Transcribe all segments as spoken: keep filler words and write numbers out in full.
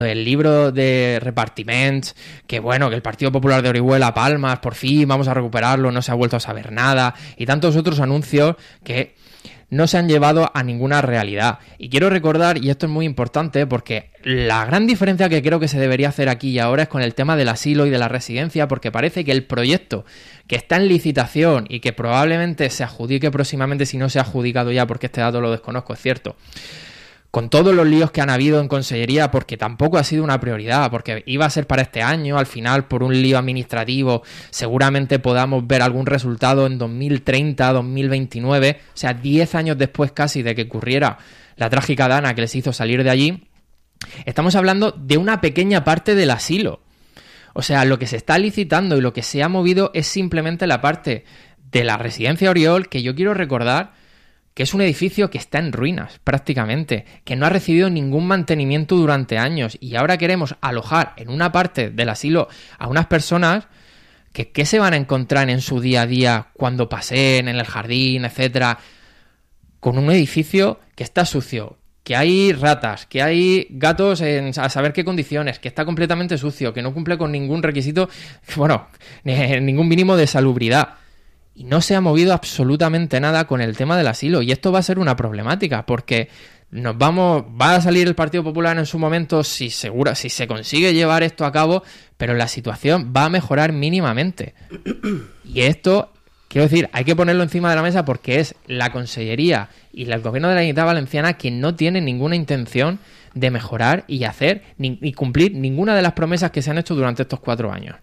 el libro de repartiments, que bueno, que el Partido Popular de Orihuela, Palmas, por fin vamos a recuperarlo, no se ha vuelto a saber nada, y tantos otros anuncios que no se han llevado a ninguna realidad. Y quiero recordar, y esto es muy importante, porque la gran diferencia que creo que se debería hacer aquí y ahora es con el tema del asilo y de la residencia, porque parece que el proyecto que está en licitación y que probablemente se adjudique próximamente, si no se ha adjudicado ya, porque este dato lo desconozco, es cierto, con todos los líos que han habido en Consellería, porque tampoco ha sido una prioridad, porque iba a ser para este año, al final por un lío administrativo seguramente podamos ver algún resultado en dos mil treinta, dos mil veintinueve, o sea, diez años después casi de que ocurriera la trágica dana que les hizo salir de allí. Estamos hablando de una pequeña parte del asilo. O sea, lo que se está licitando y lo que se ha movido es simplemente la parte de la residencia Oriol, que yo quiero recordar que es un edificio que está en ruinas prácticamente, que no ha recibido ningún mantenimiento durante años, y ahora queremos alojar en una parte del asilo a unas personas que ¿qué se van a encontrar en su día a día cuando paseen en el jardín, etcétera? Con un edificio que está sucio, que hay ratas, que hay gatos en a saber qué condiciones, que está completamente sucio, que no cumple con ningún requisito, bueno, ningún mínimo de salubridad. Y no se ha movido absolutamente nada con el tema del asilo. Y esto va a ser una problemática, porque nos vamos, va a salir el Partido Popular en su momento si segura, si se consigue llevar esto a cabo, pero la situación va a mejorar mínimamente. Y esto, quiero decir, hay que ponerlo encima de la mesa, porque es la Consellería y el Gobierno de la Generalitat Valenciana que no tienen ninguna intención de mejorar y hacer ni, ni cumplir ninguna de las promesas que se han hecho durante estos cuatro años.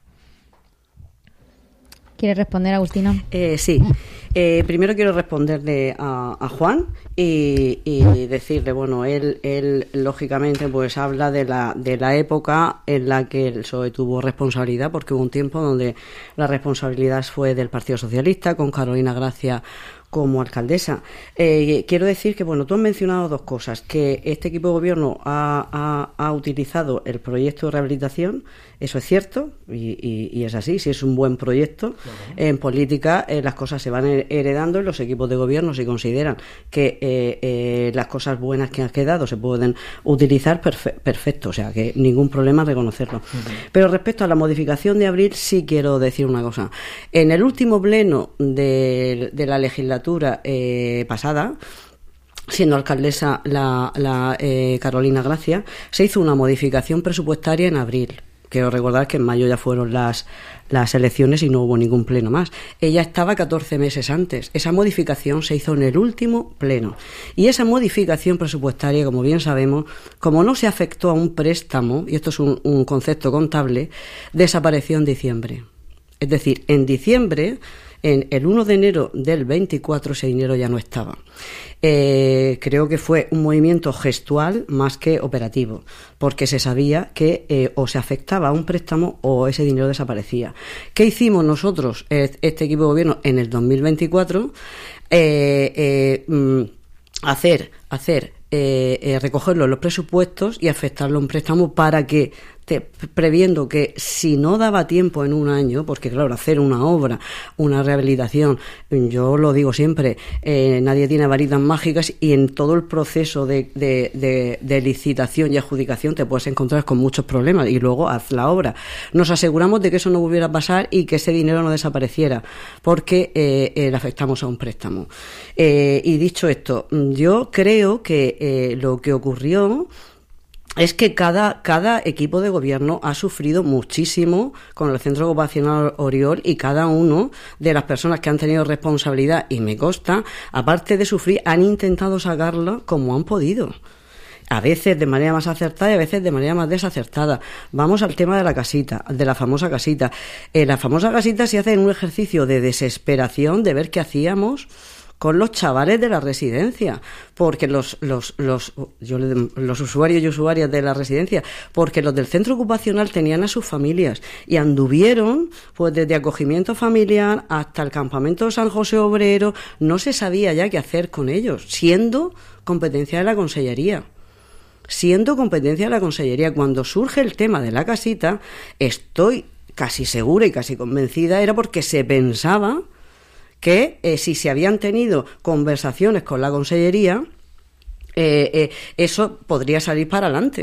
¿Quiere responder, Agustino? Eh, sí. Eh, primero quiero responderle a, a Juan y, y decirle, bueno, él, él lógicamente pues habla de la, de la época en la que el P S O E tuvo responsabilidad, porque hubo un tiempo donde la responsabilidad fue del Partido Socialista, con Carolina Gracia como alcaldesa. Eh, quiero decir que, bueno, tú has mencionado dos cosas, que este equipo de gobierno ha, ha, ha utilizado el proyecto de rehabilitación, eso es cierto, y, y, y es así, si es un buen proyecto, uh-huh. En política eh, las cosas se van heredando, y los equipos de gobierno, si consideran que eh, eh, las cosas buenas que han quedado se pueden utilizar, perfe- perfecto, o sea, que ningún problema reconocerlo. Uh-huh. Pero respecto a la modificación de abril, sí quiero decir una cosa. En el último pleno de, de la legislatura Eh, pasada, siendo alcaldesa la, la eh, Carolina Gracia, se hizo una modificación presupuestaria en abril. Quiero recordar que en mayo ya fueron las, las elecciones y no hubo ningún pleno más. Ella estaba catorce meses antes. Esa modificación se hizo en el último pleno. Y esa modificación presupuestaria, como bien sabemos, como no se afectó a un préstamo, y esto es un, un concepto contable, desapareció en diciembre. Es decir, en diciembre, en el uno de enero del veinticuatro, ese dinero ya no estaba. Eh, creo que fue un movimiento gestual más que operativo, porque se sabía que eh, o se afectaba a un préstamo o ese dinero desaparecía. ¿Qué hicimos nosotros, este equipo de gobierno, en el dos mil veinticuatro? Eh, eh, mm, hacer, hacer eh, eh, recogerlo en los presupuestos y afectarlo a un préstamo para que, te, previendo que si no daba tiempo en un año, porque claro, hacer una obra, una rehabilitación, yo lo digo siempre, eh, nadie tiene varitas mágicas, y en todo el proceso de, de, de, de licitación y adjudicación te puedes encontrar con muchos problemas, y luego haz la obra. Nos aseguramos de que eso no volviera a pasar y que ese dinero no desapareciera, porque eh, eh, le afectamos a un préstamo. Eh, y dicho esto, yo creo que eh, lo que ocurrió es que cada, cada equipo de gobierno ha sufrido muchísimo con el Centro Ocupacional Oriol, y cada uno de las personas que han tenido responsabilidad, y me consta, aparte de sufrir, han intentado sacarlo como han podido. A veces de manera más acertada y a veces de manera más desacertada. Vamos al tema de la casita, de la famosa casita. Eh, la famosa casita se hace en un ejercicio de desesperación de ver qué hacíamos con los chavales de la residencia, porque los los los yo los usuarios y usuarias de la residencia, porque los del centro ocupacional tenían a sus familias y anduvieron pues desde acogimiento familiar hasta el campamento San José Obrero. No se sabía ya qué hacer con ellos, siendo competencia de la Consellería. Siendo competencia de la Consellería, cuando surge el tema de la casita, estoy casi segura y casi convencida, era porque se pensaba que eh, si se habían tenido conversaciones con la Consellería, eh, eh, eso podría salir para adelante.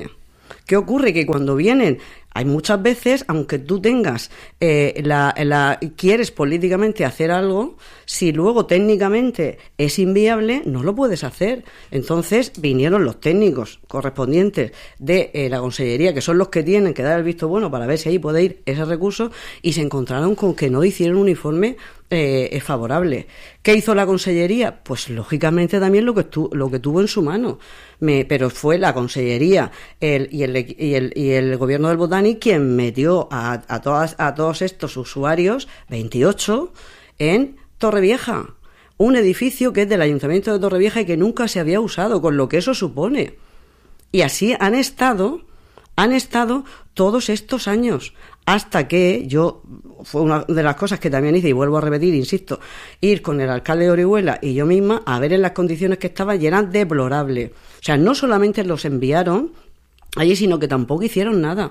¿Qué ocurre? Que cuando vienen, hay muchas veces, aunque tú tengas, eh, la, la, quieres políticamente hacer algo, si luego técnicamente es inviable, no lo puedes hacer. Entonces vinieron los técnicos correspondientes de eh, la Consellería, que son los que tienen que dar el visto bueno para ver si ahí puede ir ese recurso, y se encontraron con que no hicieron un informe eh, favorable. ¿Qué hizo la Consellería? Pues lógicamente también lo que, tu, lo que tuvo en su mano. Me, pero fue la Consellería el, y, el, y, el, y el Gobierno del Botani quien metió a, a, todas, a todos estos usuarios, veintiocho, en Torrevieja, un edificio que es del Ayuntamiento de Torrevieja y que nunca se había usado, con lo que eso supone. Y así han estado, han estado todos estos años, hasta que yo, fue una de las cosas que también hice, y vuelvo a repetir, insisto, ir con el alcalde de Orihuela y yo misma a ver en las condiciones que estaban, y eran deplorables. O sea, no solamente los enviaron allí, sino que tampoco hicieron nada.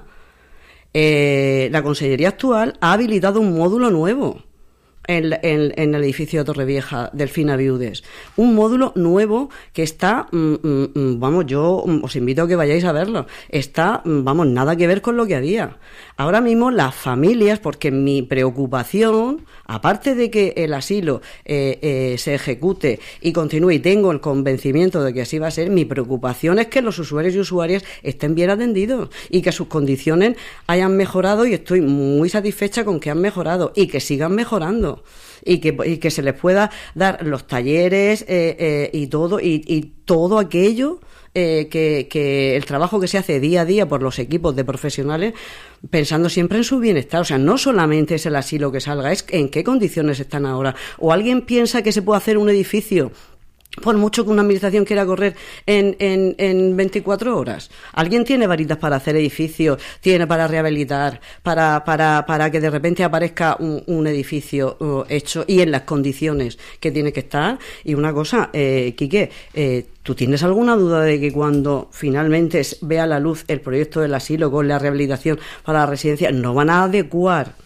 Eh, la Consellería actual ha habilitado un módulo nuevo En, en, en el edificio de Torrevieja, Delfina Viudes. Un módulo nuevo que está, mm, mm, vamos, yo os invito a que vayáis a verlo. Está, vamos, nada que ver con lo que había. Ahora mismo las familias, porque mi preocupación, aparte de que el asilo eh, eh, se ejecute y continúe, y tengo el convencimiento de que así va a ser, mi preocupación es que los usuarios y usuarias estén bien atendidos y que sus condiciones hayan mejorado, y estoy muy satisfecha con que han mejorado y que sigan mejorando. Y que, y que se les pueda dar los talleres eh, eh, y todo y, y todo aquello eh, que, que el trabajo que se hace día a día por los equipos de profesionales, pensando siempre en su bienestar. O sea, no solamente es el asilo que salga, es en qué condiciones están ahora. O alguien piensa que se puede hacer un edificio, por mucho que una administración quiera correr en, en, en veinticuatro horas. ¿Alguien tiene varitas para hacer edificios? ¿Tiene para rehabilitar? Para, para, para que de repente aparezca un, un edificio uh, hecho y en las condiciones que tiene que estar. Y una cosa, eh, Quique, eh, ¿tú tienes alguna duda de que cuando finalmente vea la luz el proyecto del asilo con la rehabilitación para la residencia, no van a adecuar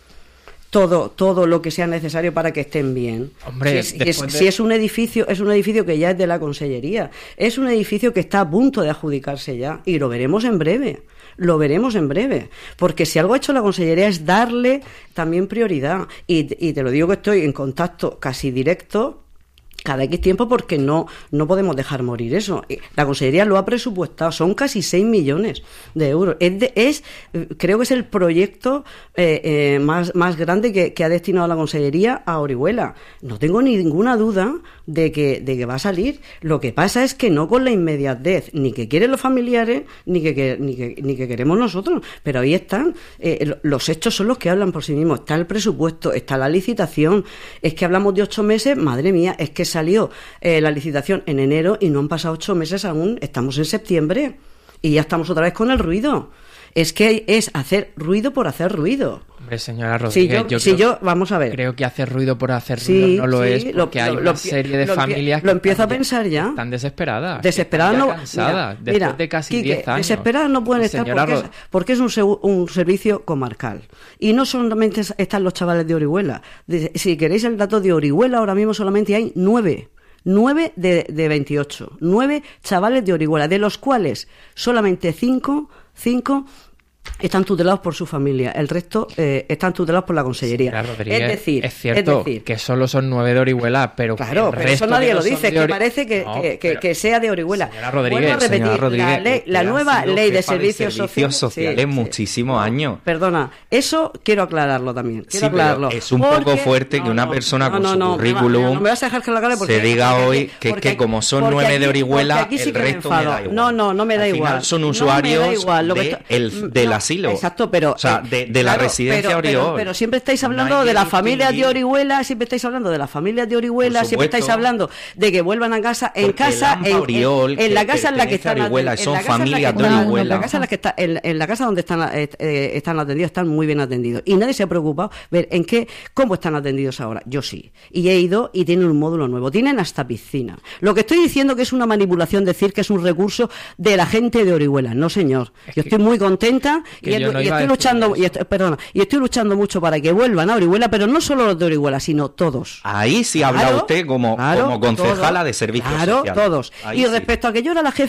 todo todo lo que sea necesario para que estén bien? Hombre, si, es, es, de... si es un edificio, es un edificio que ya es de la Consellería, es un edificio que está a punto de adjudicarse ya, y lo veremos en breve. Lo veremos en breve, porque si algo ha hecho la Consellería es darle también prioridad, y, y te lo digo que estoy en contacto casi directo cada X tiempo, porque no no podemos dejar morir eso. La Consellería lo ha presupuestado, son casi seis millones de euros. Es, de, es creo que es el proyecto eh, eh, más, más grande que, que ha destinado la Consellería a Orihuela. No tengo ninguna duda de que, de que va a salir. Lo que pasa es que no con la inmediatez, ni que quieren los familiares, ni que, que, ni que, ni que queremos nosotros. Pero ahí están, eh, los hechos son los que hablan por sí mismos. Está el presupuesto, está la licitación. Es que hablamos de ocho meses, madre mía, es que salió eh, la licitación en enero y no han pasado ocho meses aún, estamos en septiembre y ya estamos otra vez con el ruido. Es que es hacer ruido por hacer ruido. Hombre, señora Rodríguez, si yo, yo, si creo, yo, vamos a ver. Creo que hacer ruido por hacer ruido sí, no lo sí, es, porque lo, hay lo, una lo, serie de lo, familias lo, lo empiezo a pensar ya. Están desesperadas. Desesperadas no. Cansadas, mira, después mira, de casi Quique, diez años. Desesperadas no pueden estar porque es, porque es un, un servicio comarcal. Y no solamente están los chavales de Orihuela. De, si queréis el dato de Orihuela, ahora mismo solamente hay nueve. Nueve de, de veintiocho. Nueve chavales de Orihuela, de los cuales solamente cinco, cinco están tutelados por su familia. El resto eh, están tutelados por la Consellería. Sí, claro, Rodríguez, es decir, es cierto es decir, que solo son nueve de Orihuela, pero claro, el pero resto eso nadie que no lo dice, de que Ori... parece que, no, que, pero... que sea de Orihuela. Señora Rodríguez, Vuelvo a repetir, señora Rodríguez, la, ley, la nueva ley de servicios de sociales, sociales sí, muchísimos sí. años. Perdona, eso quiero aclararlo también. Quiero sí, aclararlo. Es un porque... poco fuerte no, que una no, persona no, con no, su no, currículum no me vas a dejar que lo aclare porque, se diga porque, hoy que, porque, que como son nueve aquí, de Orihuela, sí el resto me, me da igual. No, no, no me da Al igual. Final son usuarios no me da igual. Lo de, que el, del no, asilo. Exacto, pero... O sea, de, de la claro, residencia pero, Oriol. Pero, pero siempre estáis hablando no de las familias de Orihuela, siempre estáis hablando de las familias de Orihuela, siempre estáis hablando de que vuelvan a casa, en porque casa, en, Oriol, en, en la casa en la que están Orihuela, son familias de Orihuela. Orihuela. En la casa en la que está, en, en la casa donde están eh, eh, están atendidos, están muy bien atendidos. Y nadie se ha preocupado ver en qué, cómo están atendidos ahora. Yo sí. Y he ido y tienen un módulo nuevo. Tienen hasta piscina. Lo que estoy diciendo que es una manipulación decir que es un recurso de la gente de Orihuela. No, señor. Es yo que, estoy muy contenta y, el, no y estoy luchando, y estoy, perdona, y estoy luchando mucho para que vuelvan a Orihuela, pero no solo los de Orihuela, sino todos. Ahí sí habla claro, usted como, claro, como concejala todos, de servicios claro, sociales. todos. Ahí y sí. respecto a que yo era la jefa,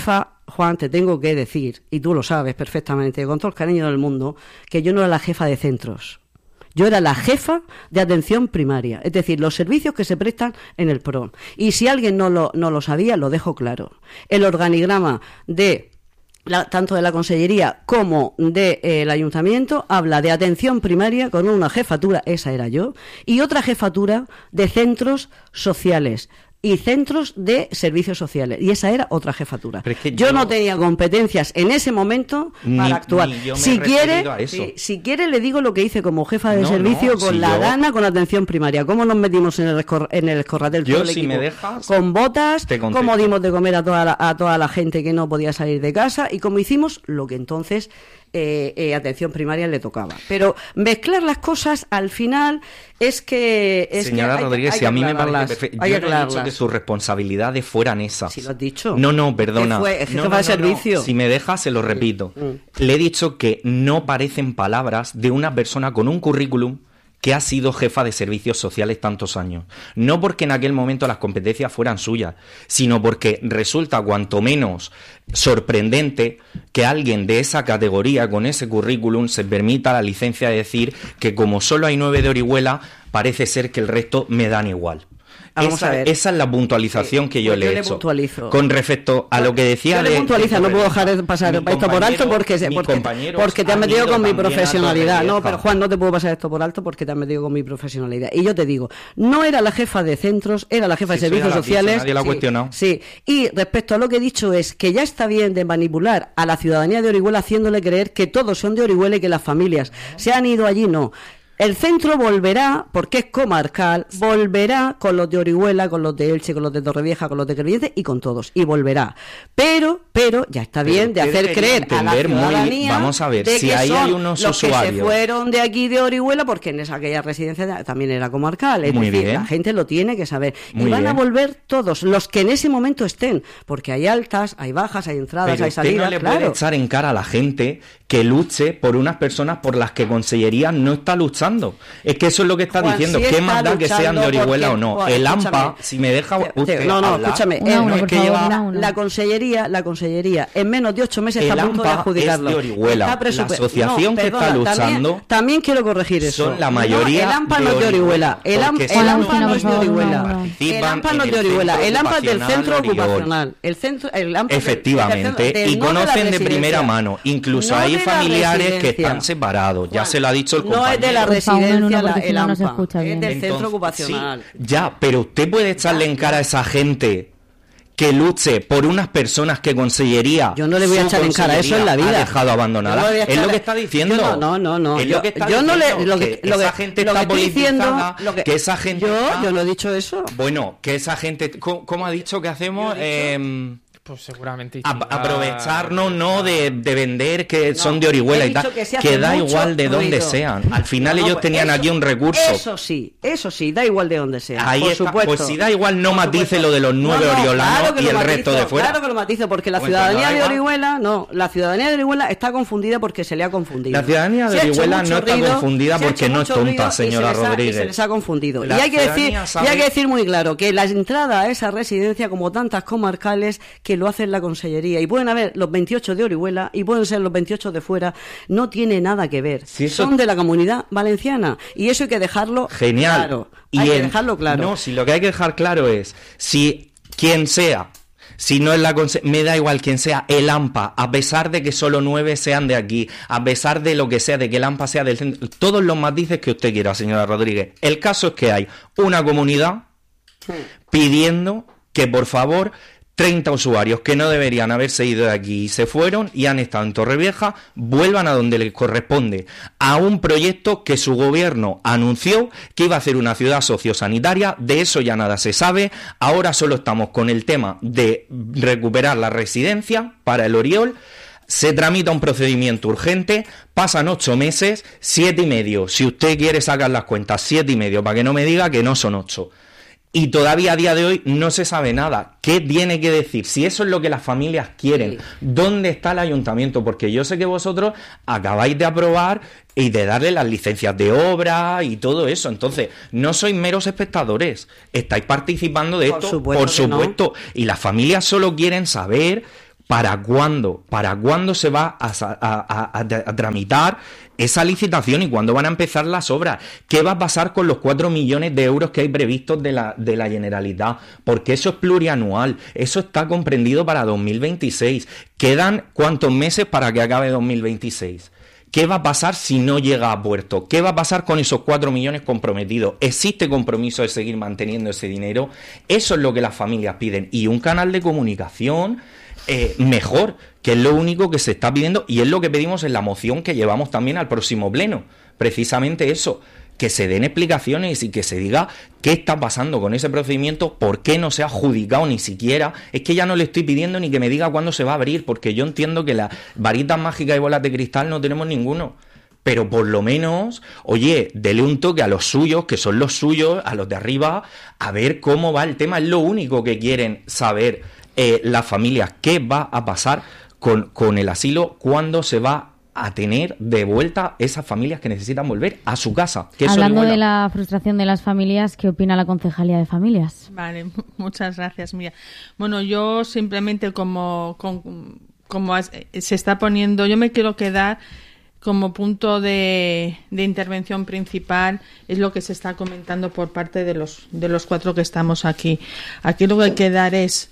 Juan, te tengo que decir, y tú lo sabes perfectamente, con todo el cariño del mundo, que yo no era la jefa de centros. Yo era la jefa de atención primaria, es decir, los servicios que se prestan en el P R O. Y si alguien no lo, no lo sabía, lo dejo claro. El organigrama de la, tanto de la Consellería como del de, eh, Ayuntamiento habla de atención primaria con una jefatura, esa era yo, y otra jefatura de centros sociales y centros de servicios sociales, y esa era otra jefatura. Es que yo, yo no tenía competencias en ese momento ni, para actuar. Si quiere, si, si quiere le digo lo que hice como jefa de no, servicio no, con si la yo... gana, con atención primaria. Cómo nos metimos en el escor, en el escorratel yo, todo el si equipo, me dejas, con botas, cómo dimos de comer a toda la, a toda la gente que no podía salir de casa y cómo hicimos lo que entonces Eh, eh, atención primaria le tocaba. Pero mezclar las cosas al final es que... Es Señora que hay, Rodríguez, hay si a mí me aclararlas, parece perfecto. Hay Yo que no he dicho que sus responsabilidades fueran esas. Si lo has dicho. No, no, perdona. Que fue jefa no, no, de no, servicio. No. Si me deja, se lo repito. Mm. Le he dicho que no parecen palabras de una persona con un currículum que ha sido jefa de servicios sociales tantos años. No porque en aquel momento las competencias fueran suyas, sino porque resulta cuanto menos sorprendente que alguien de esa categoría, con ese currículum, se permita la licencia de decir que como solo hay nueve de Orihuela, parece ser que el resto me dan igual. Vamos esa, a ver. esa es la puntualización sí, que yo pues le he yo le hecho. Puntualizo. Con respecto a lo que decía... Yo le de, puntualizo, de, no puedo dejar de pasar esto por alto porque, porque, porque te has metido con mi profesionalidad. No, pero Juan, no te puedo pasar esto por alto porque te has metido con mi profesionalidad. Y yo te digo, no era la jefa de centros, era la jefa sí, de servicios sociales. Dicho, nadie la ha sí, cuestionado. Sí, y respecto a lo que he dicho es que ya está bien de manipular a la ciudadanía de Orihuela haciéndole creer que todos son de Orihuela y que las familias se han ido allí, no. El centro volverá, porque es comarcal, volverá con los de Orihuela, con los de Elche, con los de Torrevieja, con los de Crevillente y con todos, y volverá. Pero, pero ya está bien pero de hacer creer a la ciudadanía muy, vamos a ver, de si que ahí son hay unos los usuarios que se fueron de aquí de Orihuela, porque en esa aquella residencia también era comarcal, es muy decir, bien. La gente lo tiene que saber. Muy y van bien. a volver todos, los que en ese momento estén, porque hay altas, hay bajas, hay entradas, pero hay salidas, usted no le claro. puede echar en cara a la gente que luche por unas personas por las que Consellería no está luchando. Es que eso es lo que está Juan, diciendo. sí ¿Qué está más da que sean de Orihuela porque, o no? Juan, el escúchame. AMPA, si me deja usted No, no, hablar, escúchame. Una, el, una, no, por es que favor, lleva una, una. la consellería, la consellería en menos de ocho meses el está a punto de AMPA adjudicarlo. es de Orihuela. Está presupu- La asociación no, que perdona, está luchando También, también quiero corregir eso. son la mayoría no, el AMPA de no es de Orihuela. El, Am- porque el son AMPA no es de por favor, Orihuela. no, no. El AMPA no es en de el Orihuela. centro El AMPA es del centro ocupacional ocupacional. El centro, el AMPA es del- Efectivamente, del- del- y no de la conocen de residencia. primera mano. Incluso No hay de la familiares que residencia. están separados. Ya Juan, se lo ha dicho el no compañero. es de la Por favor, residencia no, no, la- porque el si no, no se AMPA. escucha Es bien. del Entonces, centro ocupacional. sí, ya, pero usted puede echarle en cara a esa gente que luche por unas personas que Consellería Yo no le voy a su echar en cara eso en la vida. ha dejado abandonadas. Yo no le voy a Es echar- lo que está diciendo. Yo no, no, no, no. Es Yo, lo que está yo no le diciendo, lo que, que lo que esa gente lo que está estoy diciendo, politizada, lo que, que esa gente yo está- yo no he dicho eso. Bueno, que esa gente, ¿cómo, cómo ha dicho que hacemos? Yo he dicho- Eh, Pues seguramente... A- distinta- aprovecharnos no de, de vender que No, son de Orihuela he y tal, dicho que se que, hace da mucho igual de dónde ruido. sean. Al final No, ellos pues tenían eso- aquí un recurso. Eso sí, eso sí, da igual de dónde sea. Ahí por está. supuesto. Pues si da igual, no Por matice supuesto. lo de los nueve No, no, oriolanos claro que y lo el matizo, resto de fuera. Claro que lo matizo, porque la Pues ciudadanía entonces de da igual. Orihuela, no, la ciudadanía de Orihuela está confundida porque se le ha confundido. La ciudadanía de Se ha hecho Orihuela mucho no está ruido, confundida se ha porque hecho no es mucho tonta, ruido y se señora les ha- Rodríguez. Y se les ha confundido. La y hay que decir, ciudadanía y sabe- hay que decir muy claro que la entrada a esa residencia, como tantas comarcales, que lo hace la Consellería, y pueden haber los veintiocho de Orihuela y pueden ser los veintiocho de fuera, no tiene nada que ver. Si eso- Son de la Comunidad Valenciana y eso hay que dejarlo Genial. claro. Y hay que en- dejarlo claro. No, si lo que hay que dejar claro es, si quien sea, si no es la conse- me da igual quien sea, el AMPA, a pesar de que solo nueve sean de aquí, a pesar de lo que sea, de que el AMPA sea del centro, todos los matices que usted quiera, señora Rodríguez. El caso es que hay una comunidad pidiendo que, por favor, treinta usuarios que no deberían haberse ido de aquí y se fueron y han estado en Torrevieja, vuelvan a donde les corresponde, a un proyecto que su gobierno anunció que iba a hacer una ciudad sociosanitaria. De eso ya nada se sabe. Ahora solo estamos con el tema de recuperar la residencia para el Oriol. Se tramita un procedimiento urgente, pasan ocho meses, siete y medio. Si usted quiere sacar las cuentas, siete y medio, para que no me diga que no son ocho. Y todavía a día de hoy no se sabe nada. ¿Qué tiene que decir? Si eso es lo que las familias quieren, Sí. ¿dónde está el ayuntamiento? Porque yo sé que vosotros acabáis de aprobar y de darle las licencias de obra y todo eso. Entonces, no sois meros espectadores. Estáis participando de Por esto, supuesto por que no. supuesto. Y las familias solo quieren saber ¿Para cuándo? ¿Para cuándo se va a, a, a, a, a tramitar esa licitación y cuándo van a empezar las obras? ¿Qué va a pasar con los cuatro millones de euros que hay previstos de la, de la Generalitat? Porque eso es plurianual, eso está comprendido para dos mil veintiséis. ¿Quedan cuántos meses para que acabe dos mil veintiséis? ¿Qué va a pasar si no llega a puerto? ¿Qué va a pasar con esos cuatro millones comprometidos? ¿Existe compromiso de seguir manteniendo ese dinero? Eso es lo que las familias piden. Y un canal de comunicación eh, mejor, que es lo único que se está pidiendo y es lo que pedimos en la moción que llevamos también al próximo pleno. Precisamente eso, que se den explicaciones y que se diga qué está pasando con ese procedimiento, por qué no se ha adjudicado ni siquiera. Es que ya no le estoy pidiendo ni que me diga cuándo se va a abrir, porque yo entiendo que las varitas mágicas y bolas de cristal no tenemos ninguno. Pero por lo menos, oye, dele un toque a los suyos, que son los suyos, a los de arriba, a ver cómo va el tema. Es lo único que quieren saber eh, las familias, qué va a pasar con, con el asilo, cuándo se va a tener de vuelta esas familias que necesitan volver a su casa. Que Hablando de la frustración de las familias, ¿qué opina la Concejalía de Familias? Vale, muchas gracias, Mía. Bueno, yo simplemente como, como, como se está poniendo, yo me quiero quedar como punto de, de intervención principal, es lo que se está comentando por parte de los, de los cuatro que estamos aquí. Aquí lo que hay que dar es,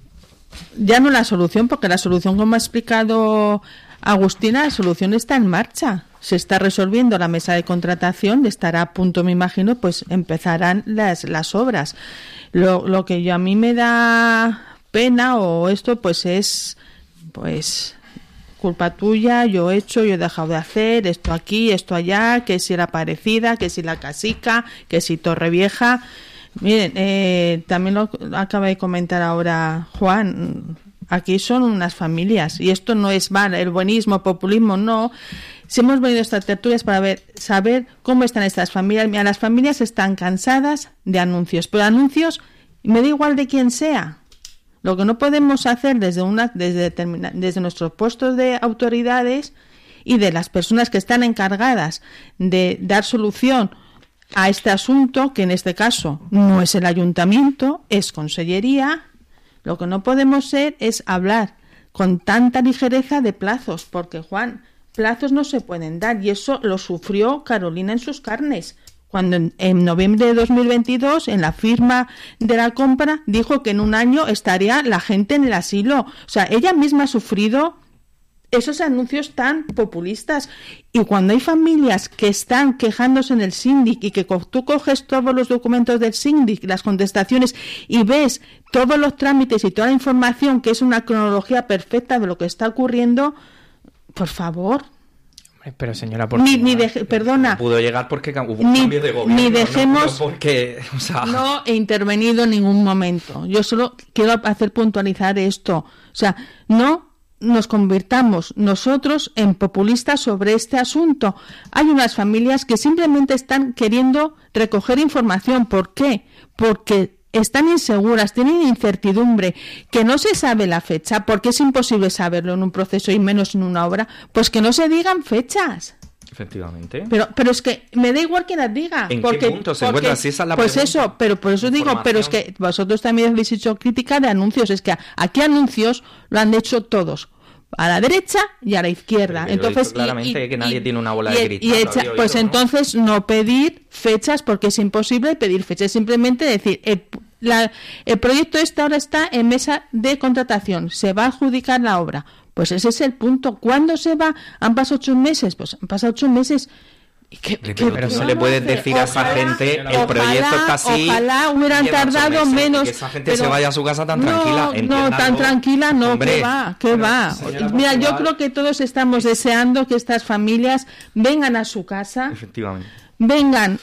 ya no la solución, porque la solución, como ha explicado Agustina, la solución está en marcha. Se está resolviendo la mesa de contratación, estará a punto, me imagino, pues empezarán las, las obras. Lo, lo que yo, a mí me da pena o esto, pues es, pues, culpa tuya, yo he hecho, yo he dejado de hacer, esto aquí, esto allá, que si la Parecida, que si la Casica, que si Torrevieja. Miren, eh, también lo acaba de comentar ahora Juan. Aquí son unas familias y esto no es mal, el buenismo, populismo, no. Si hemos venido a estas tertulias para ver, saber cómo están estas familias. Mira, las familias están cansadas de anuncios, pero anuncios, me da igual de quién sea. Lo que no podemos hacer desde una, desde, desde nuestros puestos de autoridades y de las personas que están encargadas de dar solución a este asunto, que en este caso no es el ayuntamiento, es consellería. Lo que no podemos ser es hablar con tanta ligereza de plazos, porque, Juan, plazos no se pueden dar, y eso lo sufrió Carolina en sus carnes, cuando en, en noviembre de dos mil veintidós, en la firma de la compra, dijo que en un año estaría la gente en el asilo. O sea, ella misma ha sufrido esos anuncios tan populistas. Y cuando hay familias que están quejándose en el síndic y que tú coges todos los documentos del síndic, las contestaciones, y ves todos los trámites y toda la información, que es una cronología perfecta de lo que está ocurriendo, por favor. Pero señora, ¿por ni, ni deje, perdona, no pudo llegar porque hubo un ni, cambio de gobierno. Ni dejemos, no, porque, o sea... no he intervenido en ningún momento. Yo solo quiero hacer puntualizar esto. O sea, no nos convirtamos nosotros en populistas sobre este asunto. Hay unas familias que simplemente están queriendo recoger información. ¿Por qué? Porque están inseguras, tienen incertidumbre, que no se sabe la fecha, porque es imposible saberlo en un proceso y menos en una obra. Pues que no se digan fechas. Efectivamente. Pero, pero es que me da igual que las diga. ¿En porque, qué punto se encuentra? Si esa es la pues pregunta. Eso, pero por eso digo, pero es que vosotros también habéis hecho crítica de anuncios. Es que aquí anuncios lo han hecho todos, a la derecha y a la izquierda. Pero entonces lo he dicho claramente y, que nadie y, tiene una bola y, de cristal. y echa, pues entonces ¿no? no pedir fechas, porque es imposible pedir fechas. Simplemente decir, el, la, el proyecto este ahora está en mesa de contratación, se va a adjudicar la obra. Pues ese es el punto. ¿Cuándo se va? ¿Han pasado ocho meses? Pues han pasado ocho meses. ¿Qué, pero qué, pero qué se le puede hacer? decir a esa Ojalá, gente, el ojalá, proyecto está así. Ojalá hubieran tardado menos. Que esa gente pero, se vaya a su casa tan no, tranquila. No, tan tranquila no, Hombre, que va, que va. Mira, yo creo que todos estamos deseando que estas familias vengan a su casa. Efectivamente. Vengan,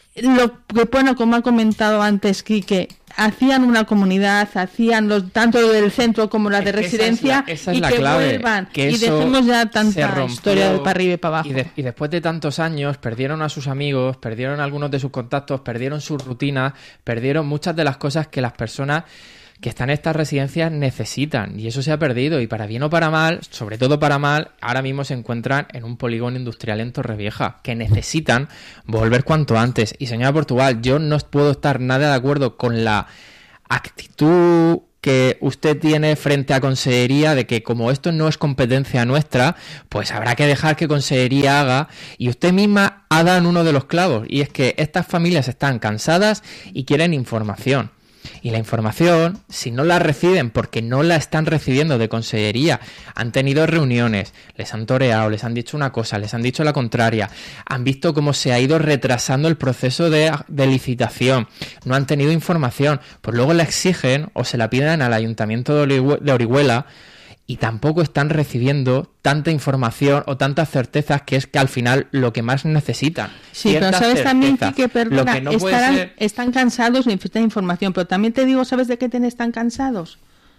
lo que bueno, como ha comentado antes Quique, hacían una comunidad, hacían los tanto del centro como la de es residencia, esa es la, esa es y la que clave, vuelvan que y eso dejemos ya se tanta rompió, historia de para arriba y para abajo. Y, de, y después de tantos años perdieron a sus amigos, perdieron algunos de sus contactos, perdieron sus rutinas, perdieron muchas de las cosas que las personas que están en estas residencias necesitan, y eso se ha perdido, y para bien o para mal, sobre todo para mal, ahora mismo se encuentran en un polígono industrial en Torrevieja, que necesitan volver cuanto antes. Y señora Portugal, yo no puedo estar nada de acuerdo con la actitud que usted tiene frente a Consellería de que como esto no es competencia nuestra, pues habrá que dejar que Consellería haga, y usted misma ha dado en uno de los clavos, y es que estas familias están cansadas y quieren información. Y la información, si no la reciben porque no la están recibiendo de Consellería, han tenido reuniones, les han toreado, les han dicho una cosa, les han dicho la contraria, han visto cómo se ha ido retrasando el proceso de, de licitación, no han tenido información, pues luego la exigen o se la piden al Ayuntamiento de, Orihuela, de Orihuela y tampoco están recibiendo tanta información o tantas certezas, que es que al final lo que más necesitan. Sí, pero sabes certezas, también que, perdona, que no estarán, ser... están cansados, necesitan información, pero también te digo, ¿sabes de qué te están cansados?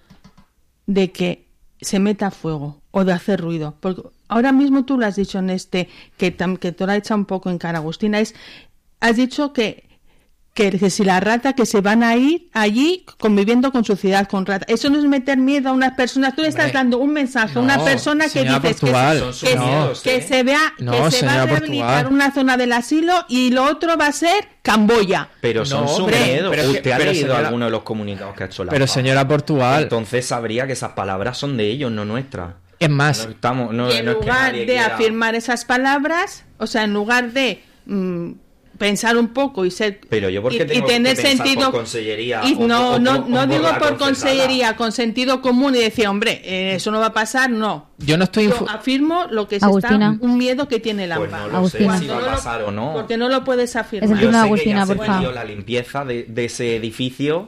De que se meta fuego o de hacer ruido. Porque ahora mismo tú lo has dicho en este, que, que te lo ha echado un poco en cara, Agustina, es, has dicho que que, que si la rata, que se van a ir allí conviviendo con sociedad, con rata. Eso no es meter miedo a unas personas. Tú le estás Hombre, dando un mensaje no, a una persona que dices Portugal, que, que, no, que se vea no, que se va a rehabilitar Portugal. una zona del asilo y lo otro va a ser Camboya. Pero son No, sus hombre, miedos. pero es que- Usted ha pero leído señora- alguno de los comunicados que ha hecho la Pero paz. señora Portugal, Entonces sabría que esas palabras son de ellos, no nuestras. es más, No estamos, no, Y en no es que lugar nadie de quiera- afirmar esas palabras, o sea, en lugar de mm, pensar un poco y ser Pero yo, ¿por qué y, tengo y tener que pensar sentido por consellería y o- no o- no o- no o digo por la por concertada? consellería, con sentido común y decir, hombre, eh, eso no va a pasar, no. yo no estoy... Yo info- afirmo lo que se Agustina. está, un miedo que tiene el Pues AMPA. no lo Agustina. sé si va a pasar o no. Porque no lo puedes Es afirmar. el Yo turno de sé Agustina, que ya por se favor. pidió la limpieza de, de ese edificio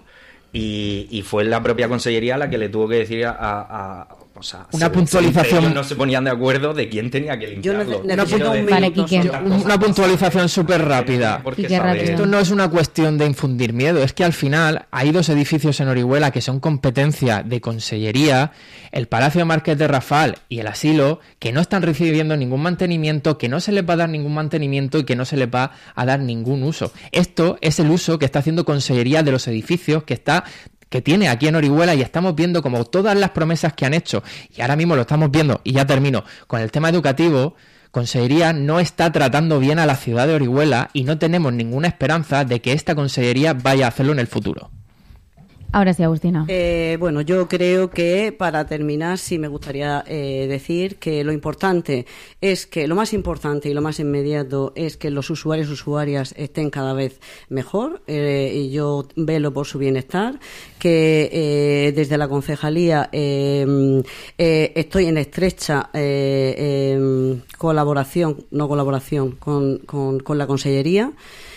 y, y fue la propia consellería la que le tuvo que decir a... a- a- o sea, Una se- puntualización- ellos no se ponían de acuerdo de quién tenía que Yo limpiarlo. nece- necesito Quiero un decir, Vale, minuto Quique. solo. tantas cosas Una puntualización súper rápida. ¿Por qué Quique, saber? rápido. Esto no es una cuestión de infundir miedo, es que al final hay dos edificios en Orihuela que son competencia de Consellería, el Palacio de Marqués de Rafal y el asilo, que no están recibiendo ningún mantenimiento, que no se les va a dar ningún mantenimiento y que no se les va a dar ningún uso. Esto es el uso que está haciendo Consellería de los edificios que está que tiene aquí en Orihuela, y estamos viendo como todas las promesas que han hecho, y ahora mismo lo estamos viendo, y ya termino, con el tema educativo, Consellería no está tratando bien a la ciudad de Orihuela y no tenemos ninguna esperanza de que esta Consellería vaya a hacerlo en el futuro. Ahora sí, Agustina. Eh, bueno, yo creo que para terminar sí me gustaría eh, decir que lo importante es que lo más importante y lo más inmediato es que los usuarios y usuarias estén cada vez mejor, eh, y yo velo por su bienestar, que eh, desde la concejalía eh, eh, estoy en estrecha eh, eh, colaboración, no colaboración, con, con, con la Consellería.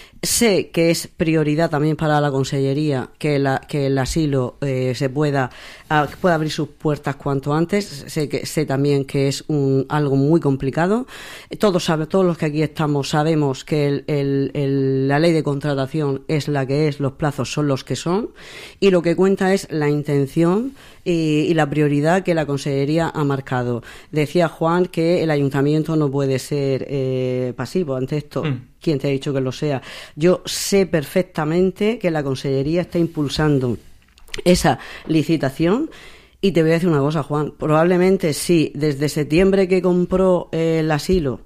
Sé que es prioridad también para la Consellería que, la, que el asilo eh, se pueda, a, pueda abrir sus puertas cuanto antes. Sé que sé también que es un, algo muy complicado. Todos sabe, todos los que aquí estamos sabemos que el, el, el, la ley de contratación es la que es, los plazos son los que son, y lo que cuenta es la intención y, y la prioridad que la Consellería ha marcado. Decía Juan que el Ayuntamiento no puede ser eh, pasivo ante esto. Mm. ¿Quién te ha dicho que lo sea? Yo sé perfectamente que la Consellería está impulsando esa licitación, y te voy a decir una cosa, Juan. Probablemente sí, desde septiembre que compró el asilo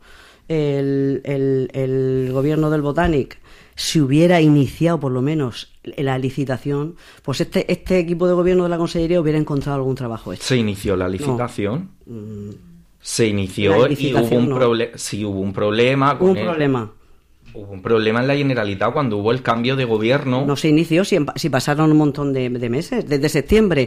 el, el, el gobierno del Botanic, si hubiera iniciado por lo menos la licitación, pues este, este equipo de gobierno de la Consellería hubiera encontrado algún trabajo hecho. ¿Se inició la licitación? No. Mm. Se inició y hubo un, no. proble- sí, hubo un problema. Con Un el- problema. Hubo un problema en la Generalitat cuando hubo el cambio de gobierno. No se inició, si, si pasaron un montón de, de meses, desde septiembre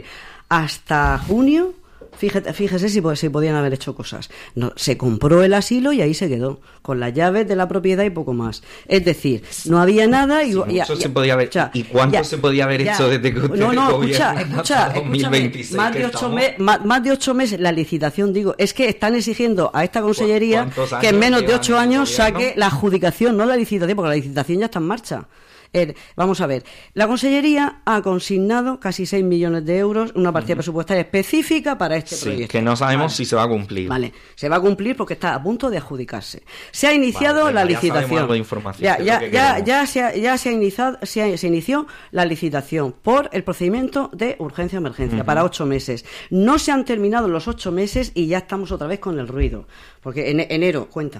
hasta junio. Fíjate, fíjese si, si podían haber hecho cosas. No, se compró el asilo y ahí se quedó, con las llaves de la propiedad y poco más. Es decir, no había nada y... Sí, ya, mucho ya, se podía haber, escucha, ¿y cuánto ya, se podía haber ya. hecho desde que usted No, no, gobierna escucha, hasta escucha, dos mil escúchame, veintiséis, más que de, ocho estamos? me, más, más de ocho meses la licitación, digo, es que están exigiendo a esta Consellería ¿Cuántos que en años menos de llevan ocho en el años gobierno? saque la adjudicación, no la licitación, porque la licitación ya está en marcha. Eh, vamos a ver, la Consellería ha consignado casi seis millones de euros, una partida uh-huh. presupuestaria específica para este sí, proyecto. que no sabemos vale. si se va a cumplir. Vale, se va a cumplir porque está a punto de adjudicarse. Se ha iniciado vale, la venga, licitación. Ya sabemos algo de información, ya, que ya, es lo que ya, queremos. ya, se ha, ya se ha iniciado, se, ha, se inició la licitación por el procedimiento de urgencia-emergencia uh-huh. para ocho meses. No se han terminado los ocho meses y ya estamos otra vez con el ruido, porque en enero cuenta.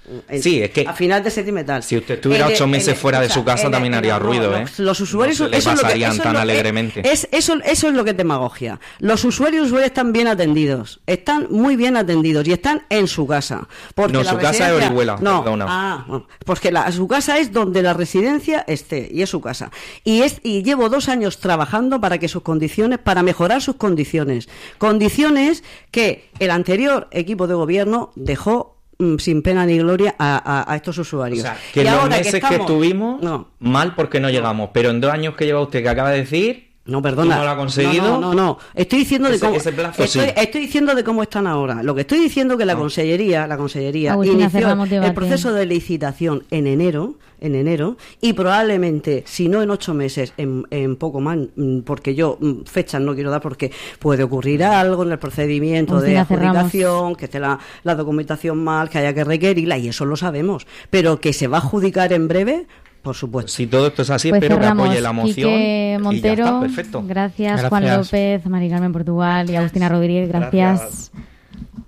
En, sí, es que a final de septiembre tal. Si usted estuviera el, ocho meses el, fuera el, de su casa el, también el, haría no, ruido, no, ¿eh? Los usuarios, no se le eso, pasarían es lo que, eso tan es lo, alegremente. Es, eso, eso es lo que es demagogia. Los usuarios y usuarias están bien atendidos, están muy bien atendidos y están en su casa. Porque no, la su casa es Orihuela, no, perdona. Ah, no, porque la, su casa es donde la residencia esté y es su casa. Y es y llevo dos años trabajando para que sus condiciones, para mejorar sus condiciones, condiciones que el anterior equipo de gobierno dejó sin pena ni gloria a, a, a estos usuarios. O sea, que y los ahora meses que, estamos, que estuvimos, no, mal porque no llegamos, pero en dos años que lleva usted, que acaba de decir... No, perdona. ¿No lo ha conseguido? No, no, no, no. Estoy diciendo ese, de cómo ese plazo, estoy, sí. estoy diciendo de cómo están ahora. Lo que estoy diciendo que la no. consellería, la consellería Agustina, inició el debate. proceso de licitación en enero, en enero, y probablemente, si no en ocho meses, en, en poco más, porque yo fechas no quiero dar porque puede ocurrir algo en el procedimiento Agustina, de adjudicación, cerramos. que esté la, la documentación mal, que haya que requerirla, y eso lo sabemos. Pero que se va a adjudicar en breve. Por supuesto. Si todo esto es así, Pues espero cerramos. que apoye la moción. Quique Montero, y ya está, perfecto. Gracias, Gracias. Juan López, Mari Carmen Portugal y Agustina Rodríguez, gracias. Gracias.